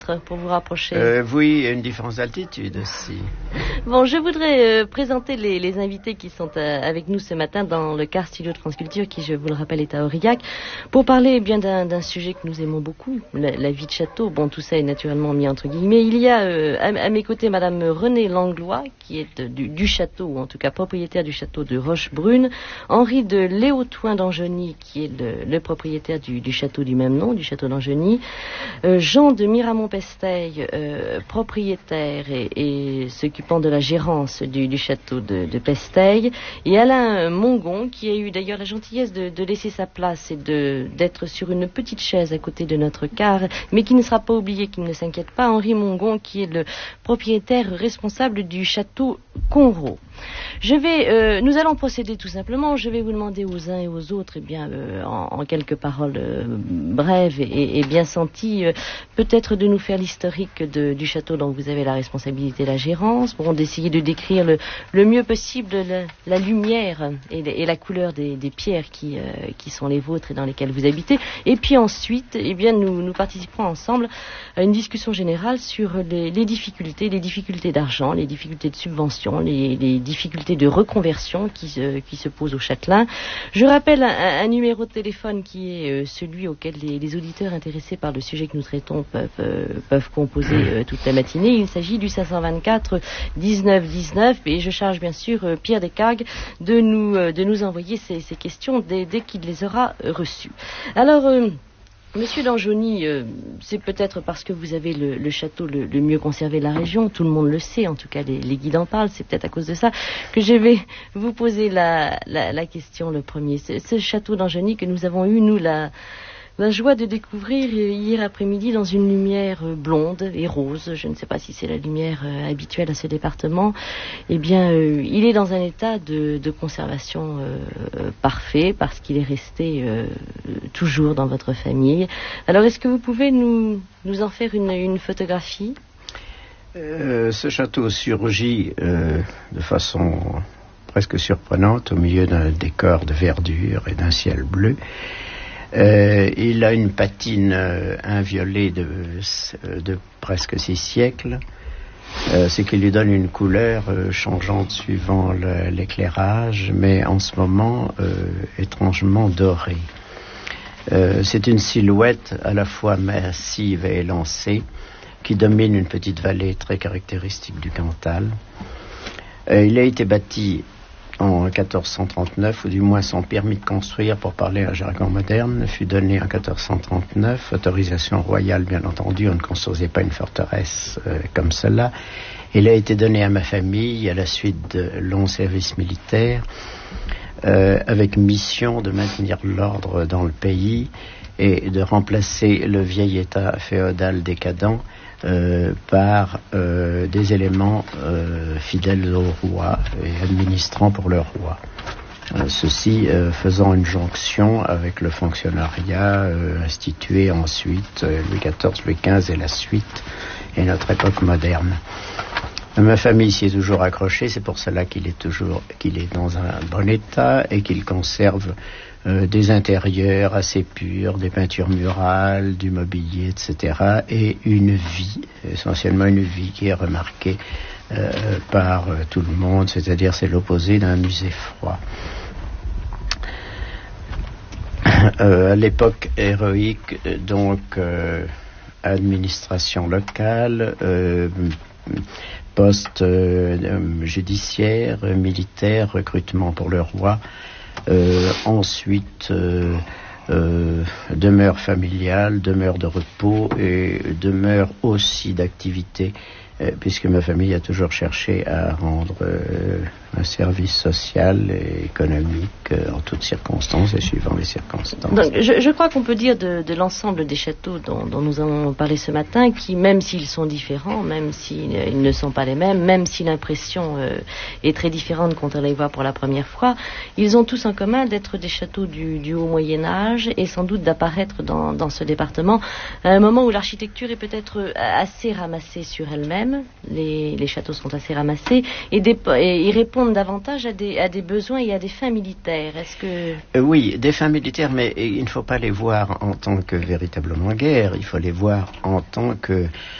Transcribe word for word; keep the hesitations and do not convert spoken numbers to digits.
pour vous rapprocher. Euh, oui, une différence d'altitude aussi. Bon, je voudrais euh, présenter les, les invités qui sont euh, avec nous ce matin dans le car studio de France Culture, qui, je vous le rappelle, est à Aurillac, pour parler eh bien d'un, d'un sujet que nous aimons beaucoup, la, la vie de château. Bon, tout ça est naturellement mis entre guillemets. Il y a euh, à, à mes côtés Madame Renée Langlois, qui est euh, du, du château, ou en tout cas propriétaire du château de Rochebrune, Henri de Léotouin d'Angeny, qui est le, le propriétaire du, du château du même nom, du château d'Angeny, euh, Jean de Miramont-Pesteil, euh, propriétaire et, et s'occupant de la gérance du, du château de, de Pesteil, et Alain Mongon, qui a eu d'ailleurs la gentillesse de, de laisser sa place et de, d'être sur une petite chaise à côté de notre car, mais qui ne sera pas oublié, qui ne s'inquiète pas, Henri Mongon, qui est le propriétaire responsable du château Conraux. Je vais, euh, nous allons procéder tout simplement. Je vais vous demander aux uns et aux autres, eh bien, euh, en, en quelques paroles euh, brèves et, et bien senties, euh, peut-être de nous faire l'historique de, du château dont vous avez la responsabilité et la gérance, pour d'essayer de décrire le, le mieux possible la, la lumière et, et la couleur des, des pierres qui, euh, qui sont les vôtres et dans lesquelles vous habitez. Et puis ensuite, eh bien, nous, nous participerons ensemble à une discussion générale sur les, les difficultés, les difficultés d'argent, les difficultés de subvention, les, les difficultés de reconversion qui se, qui se posent au châtelain. Je rappelle un, un numéro de téléphone qui est euh, celui auquel les, les auditeurs intéressés par le sujet que nous traitons peuvent, euh, peuvent composer euh, toute la matinée. Il s'agit du cinq cent vingt-quatre dix-neuf dix-neuf, et je charge bien sûr euh, Pierre Descagues de nous, euh, de nous envoyer ces, ces questions dès, dès qu'il les aura euh, reçues. Alors... Euh, Monsieur d'Angeny, euh, c'est peut-être parce que vous avez le, le château le, le mieux conservé de la région, tout le monde le sait, en tout cas les, les guides en parlent, c'est peut-être à cause de ça que je vais vous poser la, la, la question le premier. Ce, ce château d'Angeny que nous avons eu, nous, la, la joie de découvrir hier après-midi dans une lumière blonde et rose, je ne sais pas si c'est la lumière euh, habituelle à ce département, eh bien, euh, il est dans un état de, de conservation euh, euh, parfait, parce qu'il est resté euh, toujours dans votre famille. Alors, est-ce que vous pouvez nous, nous en faire une, une photographie ? euh, Ce château surgit euh, de façon presque surprenante au milieu d'un décor de verdure et d'un ciel bleu. Euh, il a une patine euh, inviolée de, de presque six siècles, euh, ce qui lui donne une couleur euh, changeante suivant le, l'éclairage, mais en ce moment euh, étrangement dorée. Euh, c'est une silhouette à la fois massive et élancée qui domine une petite vallée très caractéristique du Cantal. Euh, il a été bâti en quatorze cent trente-neuf, ou du moins son permis de construire, pour parler un jargon moderne, fut donné en quatorze cent trente-neuf, autorisation royale bien entendu, on ne construisait pas une forteresse euh, comme cela. Il a été donné à ma famille à la suite de longs services militaires, euh, avec mission de maintenir l'ordre dans le pays et de remplacer le vieil état féodal décadent Euh, par euh, des éléments euh, fidèles au roi et administrant pour le roi. Euh, ceci euh, faisant une jonction avec le fonctionnariat euh, institué ensuite, euh, Louis quatorze, Louis quinze et la suite, et notre époque moderne. Euh, ma famille s'y est toujours accrochée, c'est pour cela qu'il est toujours, qu'il est dans un bon état et qu'il conserve Euh, des intérieurs assez purs, des peintures murales, du mobilier, et cetera, et une vie, essentiellement une vie qui est remarquée euh, par euh, tout le monde, c'est-à-dire c'est l'opposé d'un musée froid. Euh, à l'époque héroïque, donc, euh, administration locale, euh, poste euh, judiciaire, militaire, recrutement pour le roi. Euh, ensuite, euh, euh, demeure familiale, demeure de repos et demeure aussi d'activité, euh, puisque ma famille a toujours cherché à rendre euh, un service social et économique euh, en toutes circonstances et suivant les circonstances. Donc, je, je crois qu'on peut dire de, de l'ensemble des châteaux dont, dont nous avons parlé ce matin, qui, même s'ils sont différents, même s'ils euh, ils ne sont pas les mêmes, même si l'impression euh, est très différente quand on les voit pour la première fois, ils ont tous en commun d'être des châteaux du, du haut Moyen-Âge et sans doute d'apparaître dans, dans ce département à un moment où l'architecture est peut-être assez ramassée sur elle-même. même. Les, les châteaux sont assez ramassés et, des, et ils répondent davantage à des, à des besoins et à des fins militaires. Est-ce que... Euh, oui, des fins militaires, mais il ne faut pas les voir en tant que véritablement guerre. Il faut les voir en tant que